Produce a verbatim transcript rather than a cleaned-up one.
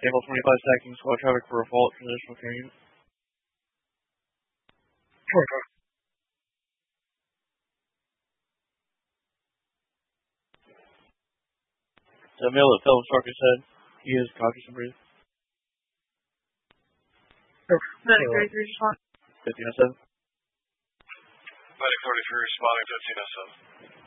Table twenty-five stacking squad traffic for a fault transitional carrying. The male that fell in Starker's head, he is conscious and breathe. Medic thirty-three responding. fifteen oh seven. Medic thirty-three responding, fifteen oh seven.